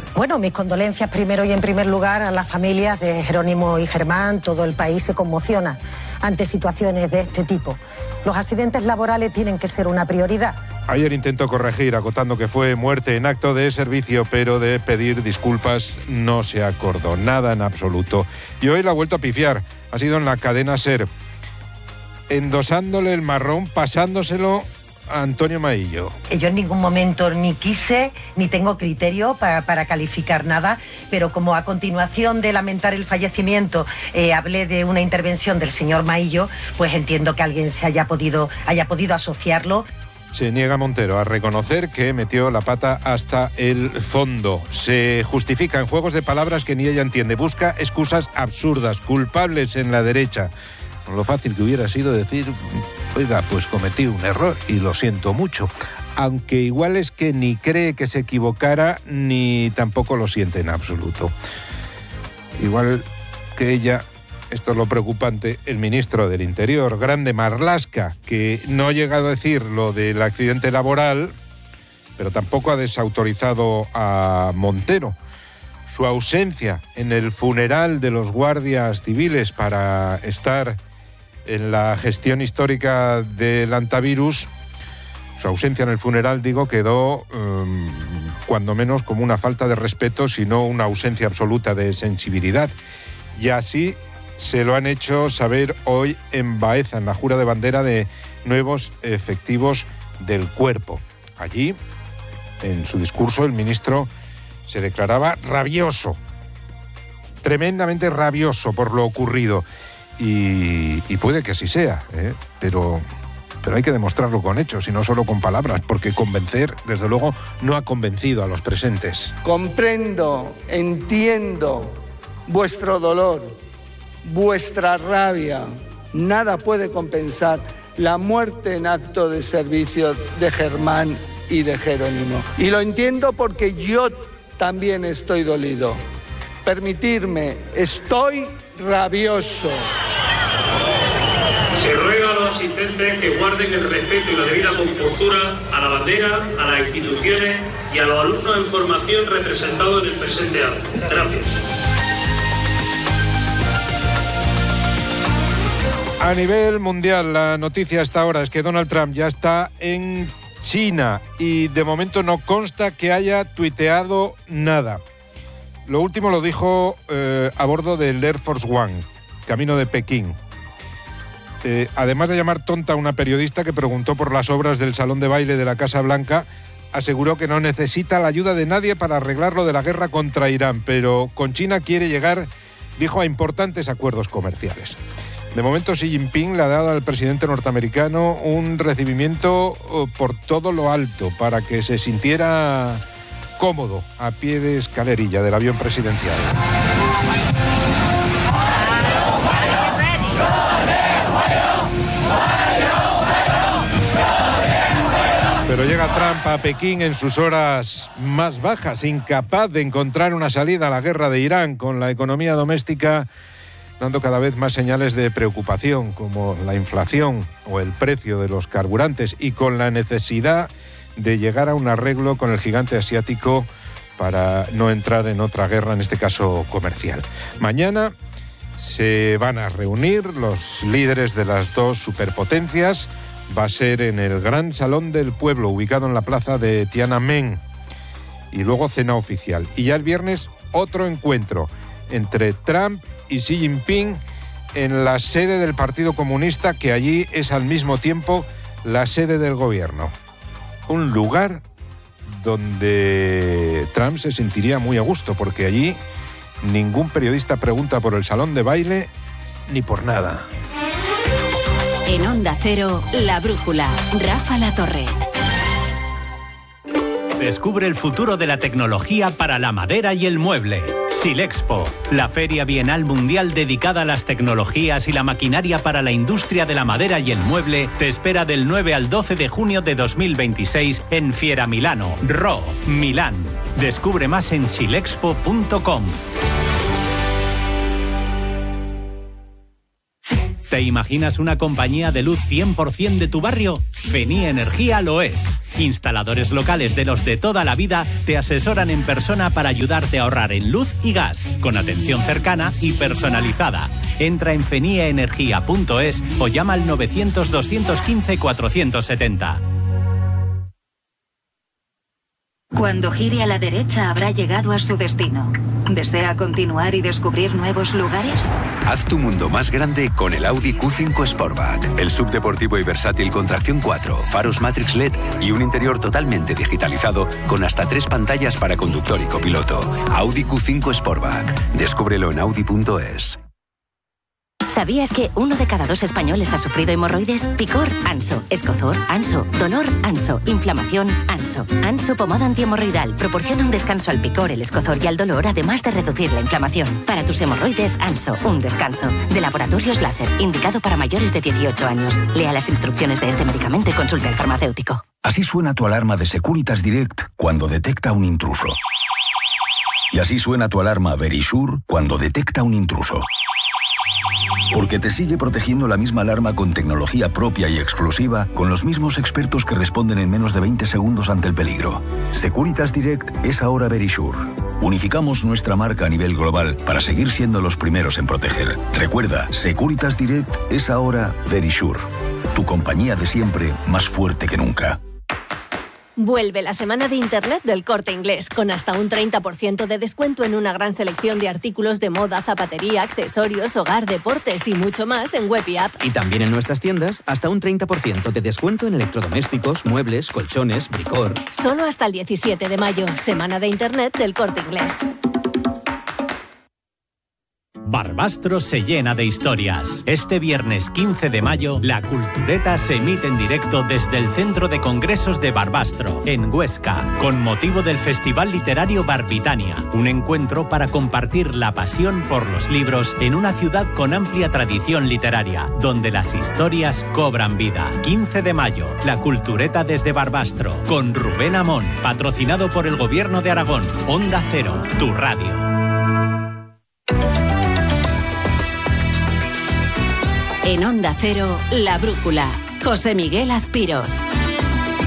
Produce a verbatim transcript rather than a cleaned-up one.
Bueno, mis condolencias primero y en primer lugar a las familias de Jerónimo y Germán. Todo el país se conmociona ante situaciones de este tipo. Los accidentes laborales tienen que ser una prioridad. Ayer intentó corregir, acotando que fue muerte en acto de servicio, pero de pedir disculpas no se acordó, nada en absoluto. Y hoy la ha vuelto a pifiar, ha sido en la cadena SER, endosándole el marrón, pasándoselo a Antonio Maillo. Yo en ningún momento ni quise, ni tengo criterio para, para calificar nada, pero como a continuación de lamentar el fallecimiento eh, hablé de una intervención del señor Maillo, pues entiendo que alguien se haya podido, haya podido asociarlo. Se niega Montero a reconocer que metió la pata hasta el fondo. Se justifica en juegos de palabras que ni ella entiende. Busca excusas absurdas, culpables en la derecha. Lo fácil que hubiera sido decir, oiga, pues cometí un error y lo siento mucho. Aunque igual es que ni cree que se equivocara, ni tampoco lo siente en absoluto. Igual que ella... Esto es lo preocupante, el ministro del Interior, Grande Marlaska, que no ha llegado a decir lo del accidente laboral, pero tampoco ha desautorizado a Montero. Su ausencia en el funeral de los guardias civiles para estar en la gestión histórica del antivirus, su ausencia en el funeral, digo, quedó um, cuando menos como una falta de respeto, sino una ausencia absoluta de sensibilidad. Y así se lo han hecho saber hoy en Baeza, en la jura de bandera de nuevos efectivos del cuerpo. Allí, en su discurso, el ministro se declaraba rabioso, tremendamente rabioso por lo ocurrido. Y, y puede que así sea, ¿eh? pero, pero hay que demostrarlo con hechos y no solo con palabras, porque convencer, desde luego, no ha convencido a los presentes. Comprendo, entiendo vuestro dolor, vuestra rabia. Nada puede compensar la muerte en acto de servicio de Germán y de Jerónimo. Y lo entiendo porque yo también estoy dolido. Permitirme, estoy rabioso. Se ruega a los asistentes que guarden el respeto y la debida compostura a la bandera, a las instituciones y a los alumnos en formación representados en el presente acto. Gracias. A nivel mundial, la noticia hasta ahora es que Donald Trump ya está en China y de momento no consta que haya tuiteado nada. Lo último lo dijo eh, a bordo del Air Force One, camino de Pekín. Eh, además de llamar tonta a una periodista que preguntó por las obras del salón de baile de la Casa Blanca, aseguró que no necesita la ayuda de nadie para arreglar lo de la guerra contra Irán, pero con China quiere llegar, dijo, a importantes acuerdos comerciales. De momento, Xi Jinping le ha dado al presidente norteamericano un recibimiento por todo lo alto para que se sintiera cómodo a pie de escalerilla del avión presidencial. Pero llega Trump a Pekín en sus horas más bajas, incapaz de encontrar una salida a la guerra de Irán, con la economía doméstica dando cada vez más señales de preocupación, como la inflación o el precio de los carburantes, y con la necesidad de llegar a un arreglo con el gigante asiático para no entrar en otra guerra, en este caso comercial. Mañana se van a reunir los líderes de las dos superpotencias. Va a ser en el Gran Salón del Pueblo, ubicado en la plaza de Tiananmen, y luego cena oficial. Y ya el viernes otro encuentro entre Trump y Xi Jinping en la sede del Partido Comunista, que allí es al mismo tiempo la sede del gobierno. Un lugar donde Trump se sentiría muy a gusto, porque allí ningún periodista pregunta por el salón de baile ni por nada. En Onda Cero, La Brújula, Rafa La Torre. Descubre el futuro de la tecnología para la madera y el mueble. Silexpo, la feria bienal mundial dedicada a las tecnologías y la maquinaria para la industria de la madera y el mueble, te espera del nueve al doce de junio de dos mil veintiséis en Fiera Milano, Ro, Milán. Descubre más en silexpo punto com. ¿Te imaginas una compañía de luz cien por ciento de tu barrio? Fenie Energía lo es. Instaladores locales de los de toda la vida te asesoran en persona para ayudarte a ahorrar en luz y gas, con atención cercana y personalizada. Entra en fenie energía punto es o llama al novecientos, doscientos quince, cuatrocientos setenta. Cuando gire a la derecha habrá llegado a su destino. ¿Desea continuar y descubrir nuevos lugares? Haz tu mundo más grande con el Audi Q cinco Sportback. El subdeportivo y versátil con tracción cuatro, faros Matrix L E D y un interior totalmente digitalizado con hasta tres pantallas para conductor y copiloto. Audi Q cinco Sportback. Descúbrelo en audi punto es. ¿Sabías que uno de cada dos españoles ha sufrido hemorroides? Picor, Anso. Escozor, Anso. Dolor, Anso. Inflamación, Anso. Anso pomada antihemorroidal proporciona un descanso al picor, el escozor y al dolor, además de reducir la inflamación. Para tus hemorroides, Anso, un descanso. De Laboratorios Láser, indicado para mayores de dieciocho años. Lea las instrucciones de este medicamento y consulte al farmacéutico. Así suena tu alarma de Securitas Direct cuando detecta un intruso. Y así suena tu alarma Verisure cuando detecta un intruso. Porque te sigue protegiendo la misma alarma con tecnología propia y exclusiva, con los mismos expertos que responden en menos de veinte segundos ante el peligro. Securitas Direct es ahora Verisure. Unificamos nuestra marca a nivel global para seguir siendo los primeros en proteger. Recuerda, Securitas Direct es ahora Verisure. Tu compañía de siempre, más fuerte que nunca. Vuelve la semana de Internet del Corte Inglés, con hasta un treinta por ciento de descuento en una gran selección de artículos de moda, zapatería, accesorios, hogar, deportes y mucho más en web y app. Y también en nuestras tiendas, hasta un treinta por ciento de descuento en electrodomésticos, muebles, colchones, bricor. Solo hasta el diecisiete de mayo, semana de Internet del Corte Inglés. Barbastro se llena de historias. Este viernes quince de mayo, La Cultureta se emite en directo desde el Centro de Congresos de Barbastro, en Huesca, con motivo del Festival Literario Barbitania, un encuentro para compartir la pasión por los libros en una ciudad con amplia tradición literaria, donde las historias cobran vida. quince de mayo, La Cultureta desde Barbastro, con Rubén Amón, patrocinado por el Gobierno de Aragón. Onda Cero, tu radio. En Onda Cero, La Brújula, José Miguel Azpiroz.